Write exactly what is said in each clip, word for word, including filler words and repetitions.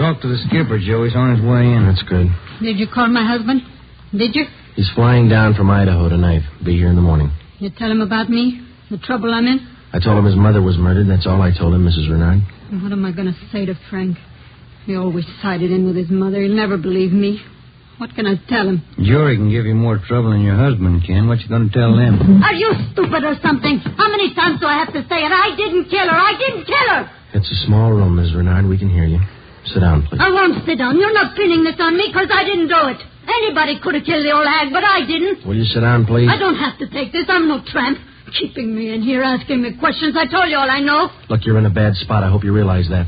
talked to the skipper, Joe. He's on his way in. That's good. Did you call my husband? Did you? He's flying down from Idaho tonight. Be here in the morning. You tell him about me? The trouble I'm in? I told him his mother was murdered. That's all I told him, Missus Renard. What am I going to say to Frank? He always sided in with his mother. He'll never believe me. What can I tell him? Jory can give you more trouble than your husband can. What you going to tell them? Are you stupid or something? How many times do I have to say it? I didn't kill her. I didn't kill her. It's a small room, Miss Renard. We can hear you. Sit down, please. I won't sit down. You're not pinning this on me because I didn't do it. Anybody could have killed the old hag, but I didn't. Will you sit down, please? I don't have to take this. I'm no tramp. Keeping me in here, asking me questions. I told you all I know. Look, you're in a bad spot. I hope you realize that.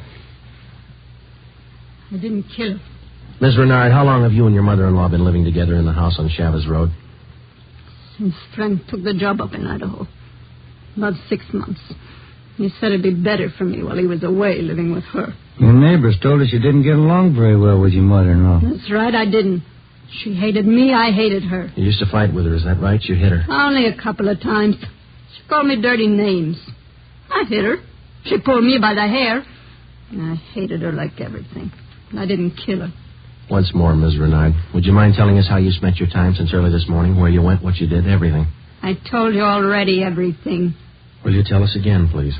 I didn't kill her. Miss Renard, how long have you and your mother-in-law been living together in the house on Chavez Road? Since Frank took the job up in Idaho. About six months. He said it'd be better for me while he was away living with her. Your neighbors told us you didn't get along very well with your mother-in-law. That's right, I didn't. She hated me, I hated her. You used to fight with her, is that right? You hit her? Only a couple of times. She called me dirty names. I hit her. She pulled me by the hair. And I hated her like everything. I didn't kill her. Once more, Miss Renard, would you mind telling us how you spent your time since early this morning, where you went, what you did, everything? I told you already everything. Will you tell us again, please?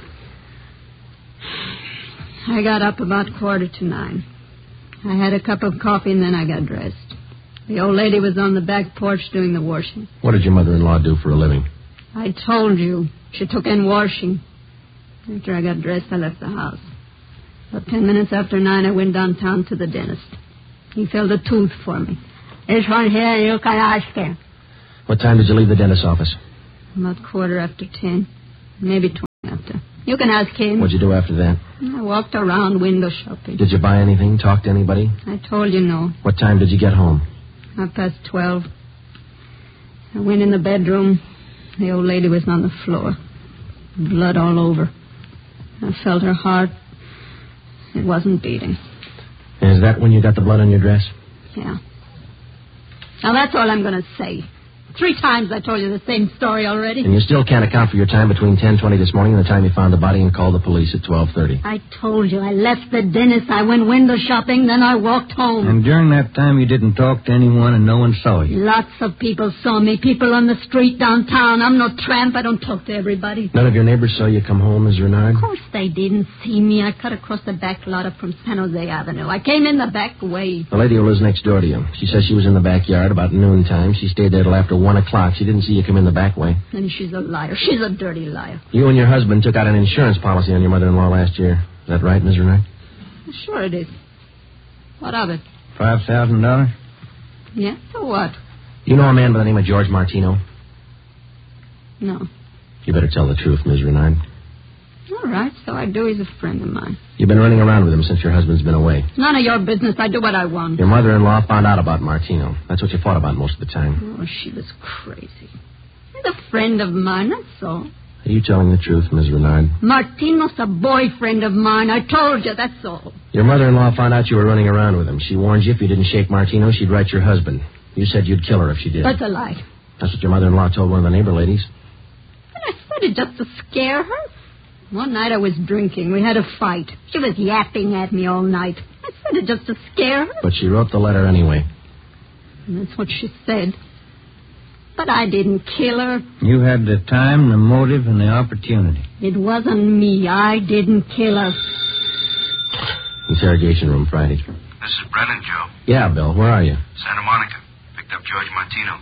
I got up about quarter to nine. I had a cup of coffee and then I got dressed. The old lady was on the back porch doing the washing. What did your mother-in-law do for a living? I told you. She took in washing. After I got dressed, I left the house. About ten minutes after nine, I went downtown to the dentist. He filled a tooth for me. This one here, you can ask him. What time did you leave the dentist's office? About quarter after ten. Maybe twenty after. You can ask him. What'd you do after that? I walked around window shopping. Did you buy anything? Talk to anybody? I told you no. What time did you get home? Half past twelve. I went in the bedroom. The old lady was on the floor. Blood all over. I felt her heart. It wasn't beating. Is that when you got the blood on your dress? Yeah. Now, that's all I'm going to say. Three times I told you the same story already. And you still can't account for your time between ten twenty this morning and the time you found the body and called the police at twelve thirty. I told you. I left the dentist. I went window shopping. Then I walked home. And during that time, you didn't talk to anyone and no one saw you? Lots of people saw me. People on the street downtown. I'm no tramp. I don't talk to everybody. None of your neighbors saw you come home, Miss Renard? Of course they didn't see me. I cut across the back lot up from San Jose Avenue. I came in the back way. The lady who lives next door to you. She says she was in the backyard about noontime. She stayed there till after one o'clock. She didn't see you come in the back way. And she's a liar. She's a dirty liar. You and your husband took out an insurance policy on your mother-in-law last year. Is that right, Miss Renard? Sure it is. What of it? Five thousand dollars? Yeah, so what? You know a man by the name of George Martino? No. You better tell the truth, Miss Renard. All right, so I do. He's a friend of mine. You've been running around with him since your husband's been away. None of your business. I do what I want. Your mother-in-law found out about Martino. That's what you fought about most of the time. Oh, she was crazy. He's a friend of mine, that's all. Are you telling the truth, Miss Renard? Martino's a boyfriend of mine. I told you, that's all. Your mother-in-law found out you were running around with him. She warned you if you didn't shake Martino, she'd write your husband. You said you'd kill her if she did. That's a lie. That's what your mother-in-law told one of the neighbor ladies. And I said it just to scare her. One night I was drinking. We had a fight. She was yapping at me all night. I said it just to scare her. But she wrote the letter anyway. And that's what she said. But I didn't kill her. You had the time, the motive, and the opportunity. It wasn't me. I didn't kill her. Interrogation room Friday. This is Brennan, Joe. Yeah, Bill. Where are you? Santa Monica. Picked up George Martino.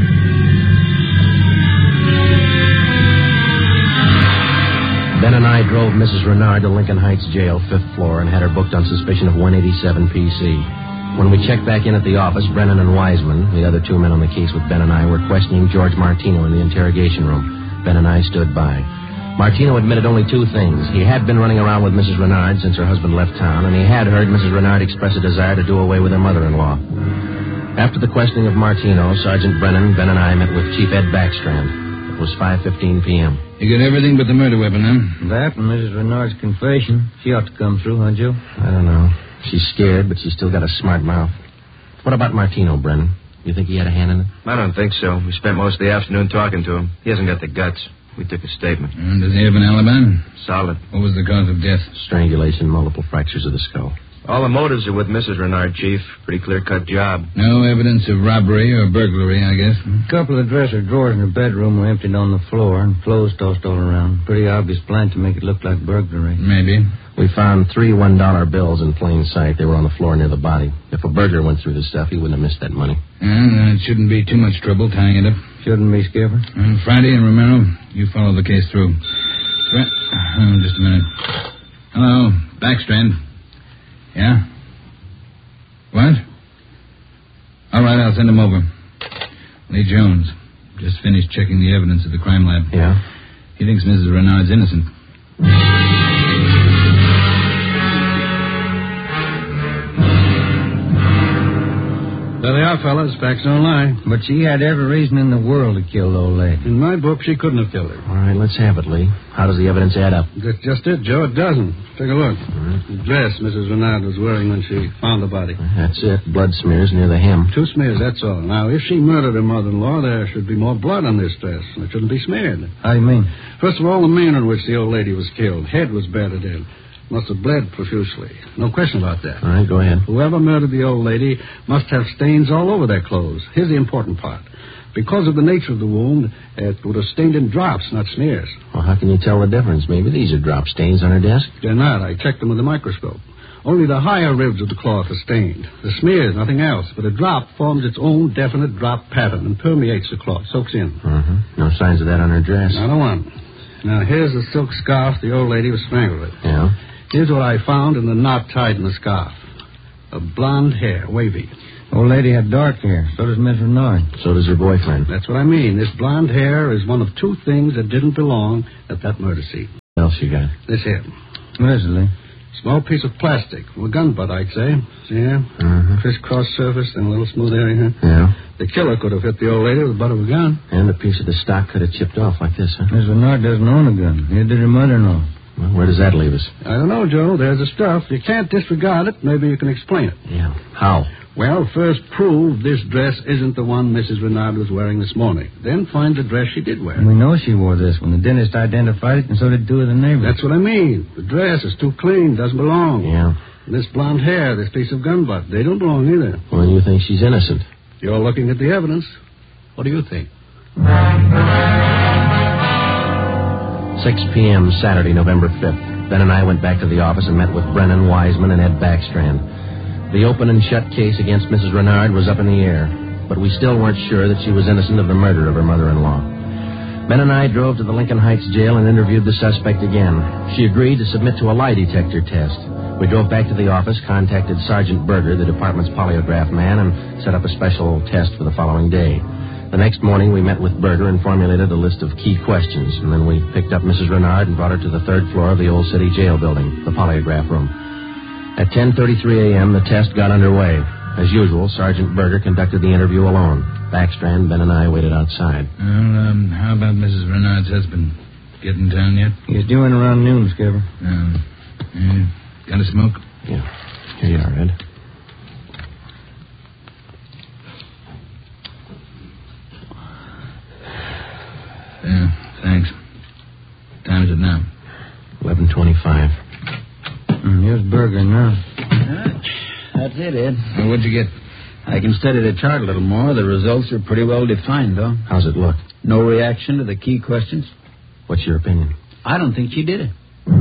Ben and I drove Missus Renard to Lincoln Heights Jail, fifth floor, and had her booked on suspicion of one eighty-seven P C. When we checked back in at the office, Brennan and Wiseman, the other two men on the case with Ben and I, were questioning George Martino in the interrogation room. Ben and I stood by. Martino admitted only two things. He had been running around with Missus Renard since her husband left town, and he had heard Missus Renard express a desire to do away with her mother-in-law. After the questioning of Martino, Sergeant Brennan, Ben and I met with Chief Ed Backstrand. It was five fifteen p.m. You got everything but the murder weapon, huh? That and Missus Renard's confession. She ought to come through, huh, Joe? I don't know. She's scared, but she's still got a smart mouth. What about Martino, Brennan? You think he had a hand in it? I don't think so. We spent most of the afternoon talking to him. He hasn't got the guts. We took a statement. And does he have an alibi? Solid. What was the cause of death? Strangulation, multiple fractures of the skull. All the motives are with Missus Renard, Chief. Pretty clear-cut job. No evidence of robbery or burglary, I guess. A couple of dresser drawers in her bedroom were emptied on the floor and clothes tossed all around. Pretty obvious plan to make it look like burglary. Maybe. We found three one-dollar bills in plain sight. They were on the floor near the body. If a burglar went through the stuff, he wouldn't have missed that money. Yeah, then it shouldn't be too much trouble tying it up. Shouldn't be, Skipper. Uh, Friday and Romero, you follow the case through. Fra- oh, just a minute. Hello, Backstrand. Yeah? What? All right, I'll send him over. Lee Jones. Just finished checking the evidence at the crime lab. Yeah? He thinks Missus Renard's innocent. There they are, fellas. Facts don't lie. But she had every reason in the world to kill the old lady. In my book, she couldn't have killed her. All right, let's have it, Lee. How does the evidence add up? That's just it, Joe. It doesn't. Take a look. The dress Missus Renard was wearing when she found the body. That's it. Blood smears near the hem. Two smears, that's all. Now, if she murdered her mother-in-law, there should be more blood on this dress. It shouldn't be smeared. How do you mean? First of all, the manner in which the old lady was killed. Head was battered in. Must have bled profusely. No question about that. All right, go ahead. Whoever murdered the old lady must have stains all over their clothes. Here's the important part. Because of the nature of the wound, it would have stained in drops, not smears. Well, how can you tell the difference? Maybe these are drop stains on her desk. They're not. I checked them with a microscope. Only the higher ribs of the cloth are stained. The smears, nothing else. But a drop forms its own definite drop pattern and permeates the cloth, soaks in. Mm-hmm. No signs of that on her dress. Not a one. Now, here's the silk scarf the old lady was strangled with. Yeah? Here's what I found in the knot tied in the scarf. A blonde hair, wavy. Old lady had dark hair. So does Miss Renard. So does her boyfriend. That's what I mean. This blonde hair is one of two things that didn't belong at that murder scene. What else you got? This here. What is it, Lee? Small piece of plastic. From a gun butt, I'd say. See here? Mm-hmm. Crisscross surface and a little smooth area here. Yeah? The killer could have hit the old lady with the butt of a gun. And a piece of the stock could have chipped off like this, huh? Miss Renard doesn't own a gun. Neither did her mother-in-law. Well, where does that leave us? I don't know, Joe. There's the stuff. You can't disregard it. Maybe you can explain it. Yeah. How? Well, first prove this dress isn't the one Missus Renard was wearing this morning. Then find the dress she did wear. We know she wore this when the dentist identified it, and so did two of the neighbors. That's what I mean. The dress is too clean, doesn't belong. Yeah. And this blonde hair, this piece of gun butt, they don't belong either. Well, you think she's innocent? You're looking at the evidence. What do you think? six p.m. Saturday, November fifth. Ben and I went back to the office and met with Brennan Wiseman and Ed Backstrand. The open and shut case against Missus Renard was up in the air, but we still weren't sure that she was innocent of the murder of her mother-in-law. Ben and I drove to the Lincoln Heights jail and interviewed the suspect again. She agreed to submit to a lie detector test. We drove back to the office, contacted Sergeant Berger, the department's polygraph man, and set up a special test for the following day. The next morning, we met with Berger and formulated a list of key questions, and then we picked up Missus Renard and brought her to the third floor of the Old City Jail building, the polygraph room. At ten thirty-three a.m., the test got underway. As usual, Sergeant Berger conducted the interview alone. Backstrand, Ben, and I waited outside. Well, um, how about Missus Renard's husband? Get in town yet? He's due in around noon, Skipper. Um, yeah. Got a smoke? Yeah. Here you are, Ed. Yeah, thanks. What time is it now? eleven twenty-five. Mm, here's Berger now. Uh, that's it, Ed. Well, what'd you get? I can study the chart a little more. The results are pretty well defined, though. How's it look? No reaction to the key questions. What's your opinion? I don't think she did it.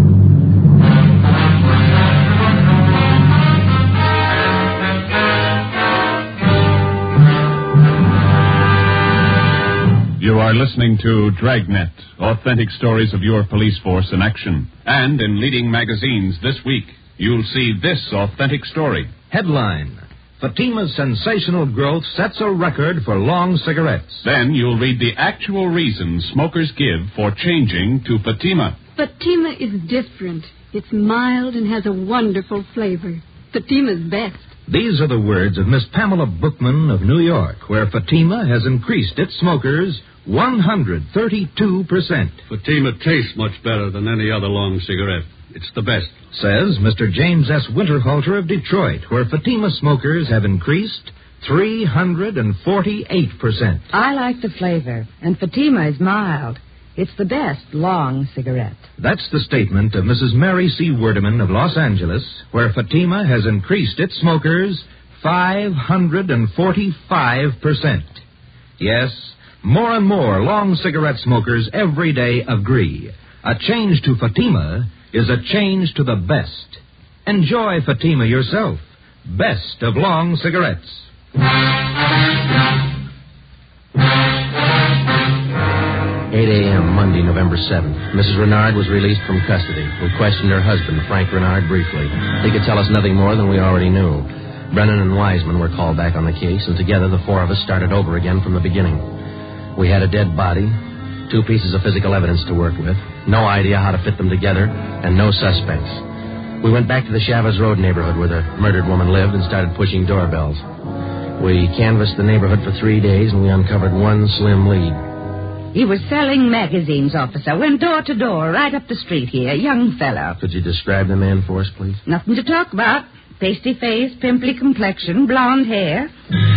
You are listening to Dragnet, authentic stories of your police force in action. And in leading magazines this week, you'll see this authentic story. Headline: Fatima's sensational growth sets a record for long cigarettes. Then you'll read the actual reasons smokers give for changing to Fatima. Fatima is different. It's mild and has a wonderful flavor. Fatima's best. These are the words of Miss Pamela Bookman of New York, where Fatima has increased its smokers one hundred thirty-two percent. Fatima tastes much better than any other long cigarette. It's the best. Says Mister James S. Winterhalter of Detroit, where Fatima smokers have increased three hundred forty-eight percent. I like the flavor, and Fatima is mild. It's the best long cigarette. That's the statement of Missus Mary C. Werdeman of Los Angeles, where Fatima has increased its smokers five hundred forty-five percent. Yes, more and more long cigarette smokers every day agree. A change to Fatima is a change to the best. Enjoy Fatima yourself. Best of long cigarettes. eight a.m., Monday, November seventh. Missus Renard was released from custody. We questioned her husband, Frank Renard, briefly. He could tell us nothing more than we already knew. Brennan and Wiseman were called back on the case, and together the four of us started over again from the beginning. We had a dead body, two pieces of physical evidence to work with, no idea how to fit them together, and no suspects. We went back to the Chavez Road neighborhood where the murdered woman lived and started pushing doorbells. We canvassed the neighborhood for three days, and we uncovered one slim lead. He was selling magazines, officer. Went door to door, right up the street here. Young fellow. Could you describe the man for us, please? Nothing to talk about. Pasty face, pimply complexion, blonde hair.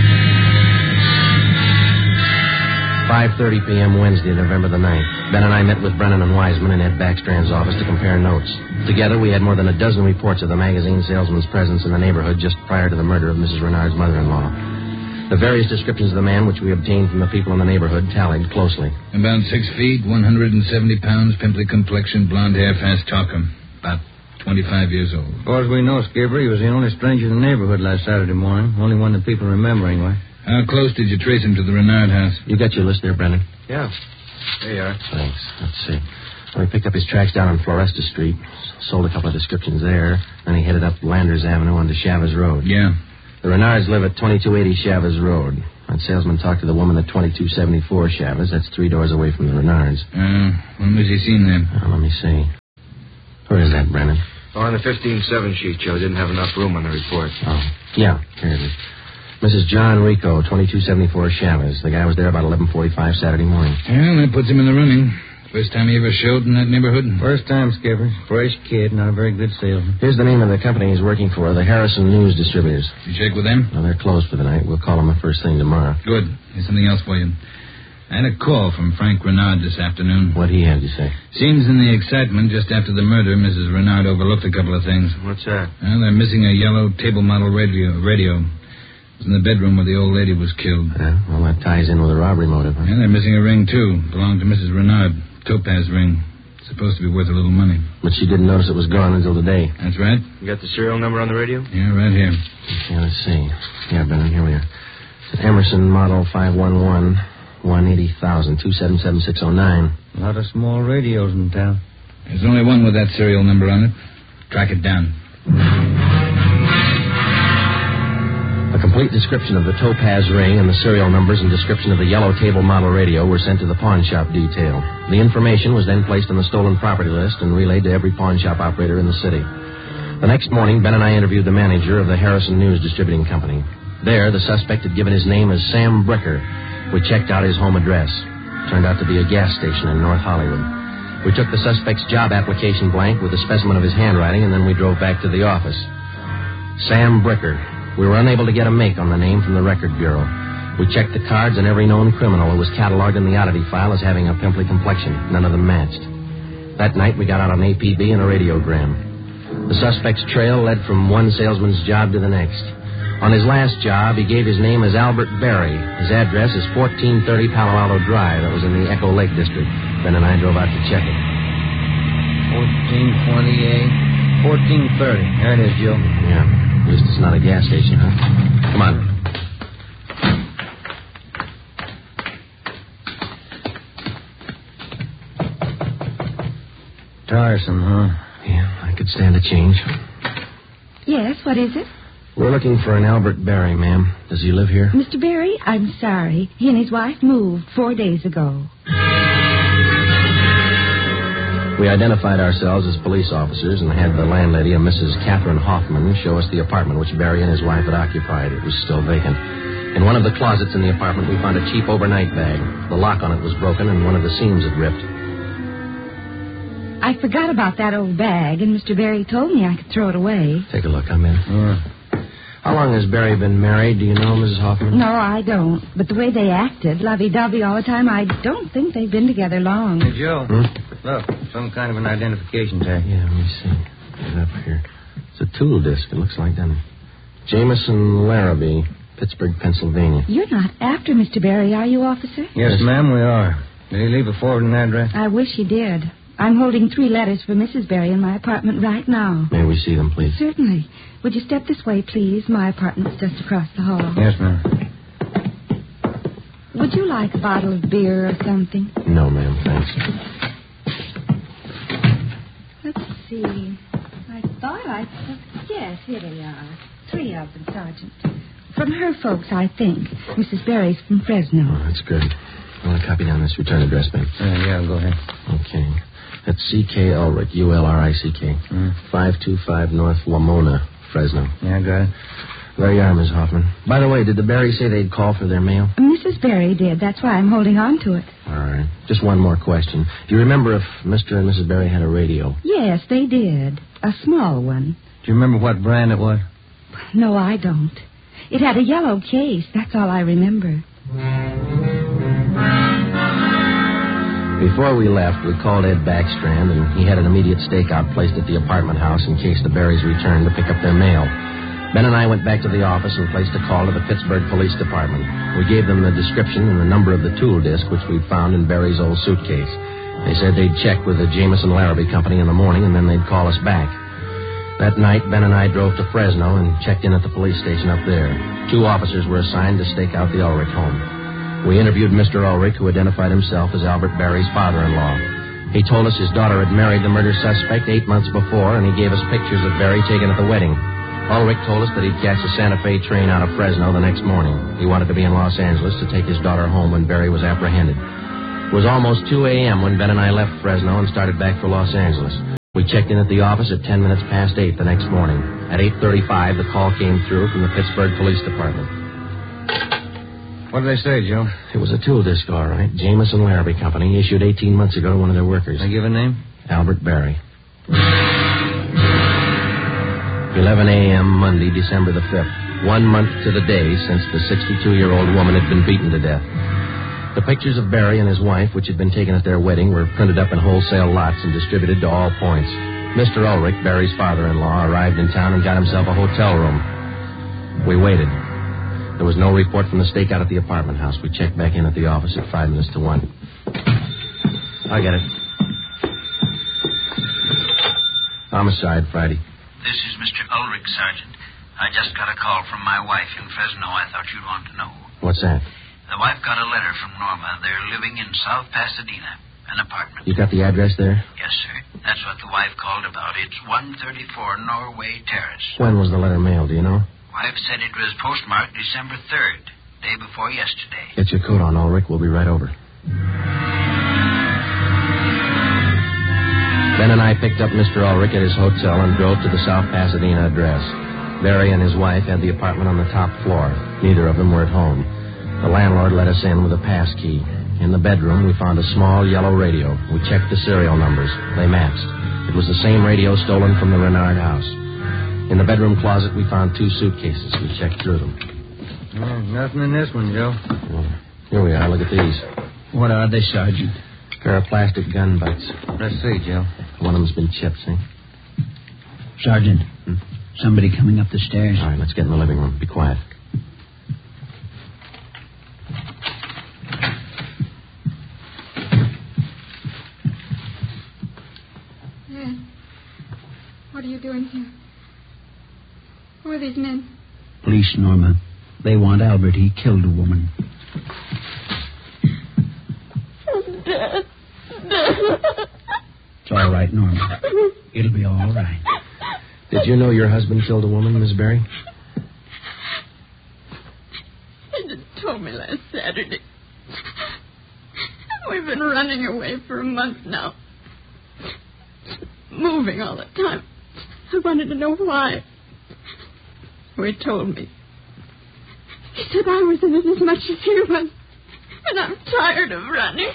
five thirty p.m. Wednesday, November the ninth. Ben and I met with Brennan and Wiseman in Ed Backstrand's office to compare notes. Together, we had more than a dozen reports of the magazine salesman's presence in the neighborhood just prior to the murder of Missus Renard's mother-in-law. The various descriptions of the man which we obtained from the people in the neighborhood tallied closely. About six feet, one hundred seventy pounds, pimply complexion, blonde hair, fast talker. About twenty-five years old. As far as we know, Skipper, he was the only stranger in the neighborhood last Saturday morning. Only one that people remember, anyway. How close did you trace him to the Renard house? You got your list there, Brennan? Yeah. There you are. Thanks. Let's see. Well, he picked up his tracks down on Floresta Street, sold a couple of descriptions there, then he headed up Landers Avenue onto Chavez Road. Yeah. The Renards live at twenty-two eighty Chavez Road. That salesman talked to the woman at twenty-two seventy-four Chavez. That's three doors away from the Renards. Uh, when was he seen then? Uh, let me see. Where is that, Brennan? Oh, on the fifteen seven sheet, Joe. Didn't have enough room on the report. Oh, yeah. Here it is. Missus John Rico, twenty-two seventy-four Chavez. The guy was there about eleven forty-five Saturday morning. Well, that puts him in the running. First time he ever showed in that neighborhood? First time, Skipper. Fresh kid, not a very good salesman. Here's the name of the company he's working for, the Harrison News Distributors. You check with them? No, they're closed for the night. We'll call them the first thing tomorrow. Good. Here's something else for you. I had a call from Frank Renard this afternoon. What'd he have to say? Seems in the excitement just after the murder, Missus Renard overlooked a couple of things. What's that? Well, they're missing a yellow table model radio. radio. It was in the bedroom where the old lady was killed. Yeah, well, that ties in with a robbery motive, huh? Yeah, they're missing a ring, too. Belonged to Missus Renard. Topaz ring. Supposed to be worth a little money. But she didn't notice it was gone until today. That's right. You got the serial number on the radio? Yeah, right here. Yeah, let's see. Yeah, Brennan, here we are. Emerson model five one one, one eighty thousand, two seven seven six oh nine. A lot of small radios in town. There's only one with that serial number on it. Track it down. A complete description of the Topaz ring and the serial numbers and description of the yellow table model radio were sent to the pawn shop detail. The information was then placed on the stolen property list and relayed to every pawn shop operator in the city. The next morning, Ben and I interviewed the manager of the Harrison News Distributing Company. There, the suspect had given his name as Sam Bricker. We checked out his home address. Turned out to be a gas station in North Hollywood. We took the suspect's job application blank with a specimen of his handwriting, and then we drove back to the office. Sam Bricker. We were unable to get a make on the name from the Record Bureau. We checked the cards on every known criminal who was cataloged in the oddity file as having a pimply complexion. None of them matched. That night, we got out on A P B and a radiogram. The suspect's trail led from one salesman's job to the next. On his last job, he gave his name as Albert Berry. His address is fourteen thirty Palo Alto Drive. That was in the Echo Lake District. Ben and I drove out to check it. fourteen twenty-eight, fourteen thirty. There it is, Joe. Yeah. At least it's not a gas station, huh? Come on. Tiresome, huh? Yeah, I could stand a change. Yes, what is it? We're looking for an Albert Berry, ma'am. Does he live here? Mister Berry, I'm sorry. He and his wife moved four days ago. We identified ourselves as police officers and had the landlady, a Missus Catherine Hoffman, show us the apartment which Barry and his wife had occupied. It was still vacant. In one of the closets in the apartment, we found a cheap overnight bag. The lock on it was broken and one of the seams had ripped. I forgot about that old bag, and Mister Berry told me I could throw it away. Take a look. I'm in. Yeah. How long has Barry been married? Do you know, Missus Hoffman? No, I don't. But the way they acted, lovey-dovey all the time, I don't think they've been together long. Hey, Joe. Hmm? Look, some kind of an identification tag. Yeah, let me see. Get it up here. It's a tool disc. It looks like that. Jameson Larrabee, Pittsburgh, Pennsylvania. You're not after Mister Barry, are you, officer? Yes, ma'am, we are. Did he leave a forwarding address? I wish he did. I'm holding three letters for Missus Barry in my apartment right now. May we see them, please? Certainly. Would you step this way, please? My apartment's just across the hall. Yes, ma'am. Would you like a bottle of beer or something? No, ma'am, thanks. Let's see. I thought I... Yes, here they are. Three of them, Sergeant. From her folks, I think. Missus Barry's from Fresno. Oh, that's good. I want to copy down this return address, Ben. Uh, yeah, go ahead. Okay. That's C K Ulrich, U L R I C K. Mm. five two five North Lamona, Fresno. Yeah, I got it. There you are, Miss Hoffman. By the way, did the Barry say they'd call for their mail? Missus Barry did. That's why I'm holding on to it. All right. Just one more question. Do you remember if Mister and Missus Barry had a radio? Yes, they did. A small one. Do you remember what brand it was? No, I don't. It had a yellow case. That's all I remember. Before we left, we called Ed Backstrand, and he had an immediate stakeout placed at the apartment house in case the Barrys returned to pick up their mail. Ben and I went back to the office and placed a call to the Pittsburgh Police Department. We gave them the description and the number of the tool disc which we'd found in Barry's old suitcase. They said they'd check with the Jameson Larrabee Company in the morning, and then they'd call us back. That night, Ben and I drove to Fresno and checked in at the police station up there. Two officers were assigned to stake out the Ulrich home. We interviewed Mister Ulrich, who identified himself as Albert Barry's father-in-law. He told us his daughter had married the murder suspect eight months before, and he gave us pictures of Barry taken at the wedding. Ulrich told us that he'd catch a Santa Fe train out of Fresno the next morning. He wanted to be in Los Angeles to take his daughter home when Barry was apprehended. It was almost two a.m. when Ben and I left Fresno and started back for Los Angeles. We checked in at the office at ten minutes past eight the next morning. At eight thirty-five, the call came through from the Pittsburgh Police Department. What did they say, Joe? It was a tool disc, all right. Jameson Larrabee Company, issued eighteen months ago to one of their workers. They give a name? Albert Barry. eleven a.m. Monday, December the fifth. One month to the day since the sixty-two-year-old woman had been beaten to death. The pictures of Barry and his wife, which had been taken at their wedding, were printed up in wholesale lots and distributed to all points. Mister Ulrich, Barry's father-in-law, arrived in town and got himself a hotel room. We waited. There was no report from the stakeout at the apartment house. We checked back in at the office at five minutes to one. I get it. Homicide, Friday. This is Mister Ulrich, Sergeant. I just got a call from my wife in Fresno. I thought you'd want to know. What's that? The wife got a letter from Norma. They're living in South Pasadena, an apartment. You got the address there? Yes, sir. That's what the wife called about. It's one thirty-four Norway Terrace. When was the letter mailed, do you know? Wife said it was postmarked December third, day before yesterday. Get your coat on, Ulrich. We'll be right over. Ben and I picked up Mister Ulrich at his hotel and drove to the South Pasadena address. Barry and his wife had the apartment on the top floor. Neither of them were at home. The landlord let us in with a pass key. In the bedroom, we found a small yellow radio. We checked the serial numbers. They matched. It was the same radio stolen from the Renard house. In the bedroom closet, we found two suitcases. We checked through them. Oh, nothing in this one, Joe. Well, here we are. Look at these. What are they, Sergeant? A pair of plastic gun butts. Let's see, Joe. One of them's been chipped, see? Sergeant, Hmm? somebody coming up the stairs. All right, let's get in the living room. Be quiet. Ed, what are you doing here? Who are these men? Police, Norma. They want Albert. He killed a woman. Dad. It's all right, Norma. It'll be all right. Did you know your husband killed a woman, Miss Barry? He just told me last Saturday. We've been running away for a month now. Moving all the time. I wanted to know why. So he told me. He said I was in it as much as he was. And I'm tired of running.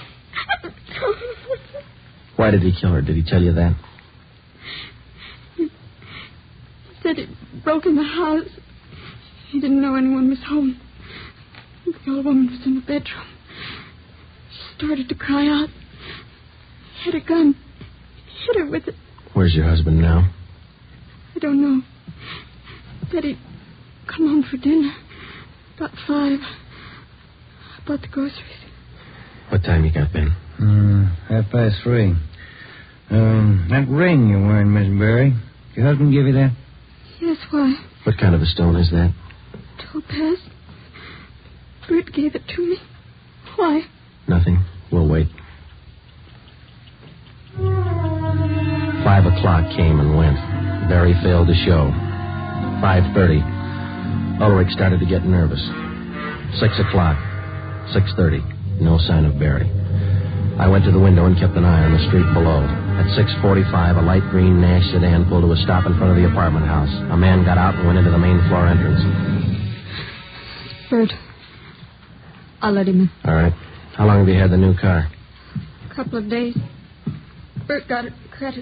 Why did he kill her? Did he tell you that? He said he broke in the house. He didn't know anyone was home. The old woman was in the bedroom. She started to cry out. He had a gun. He hit her with it. Where's your husband now? I don't know. Said he'd come home for dinner. About five. I bought the groceries. What time you got, Ben? Uh, half past three. Um, that ring you're wearing, Miss Berry. Your husband give you that? Yes, why? What kind of a stone is that? Topaz. Bert gave it to me. Why? Nothing. We'll wait. Five o'clock came and went. Barry failed to show. Five thirty. Ulrich started to get nervous. Six o'clock. Six thirty. No sign of Barry. I went to the window and kept an eye on the street below. At six forty-five, a light green Nash sedan pulled to a stop in front of the apartment house. A man got out and went into the main floor entrance. Bert. I'll let him in. All right. How long have you had the new car? A couple of days. Bert got it credit.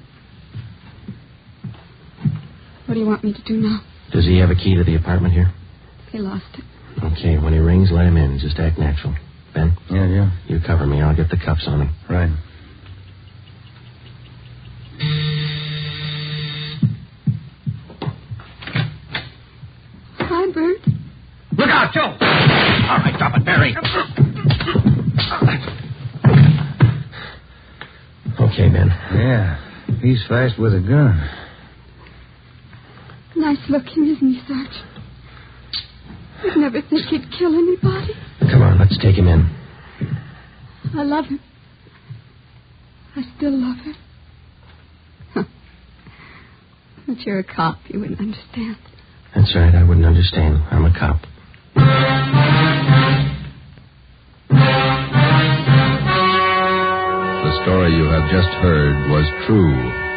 What do you want me to do now? Does he have a key to the apartment here? He lost it. Okay, when he rings, let him in. Just act natural. Ben? Yeah, yeah. You cover me. I'll get the cuffs on him. Right. Hi, Bert. Look out, Joe! All right, drop it, Barry. Okay, Ben. Yeah. He's fast with a gun. Nice looking, isn't he, Sarge? You'd never think he'd kill anybody. Come on, let's take him in. I love him. I still love him. Huh. But you're a cop. You wouldn't understand. That's right. I wouldn't understand. I'm a cop. The story you have just heard was true.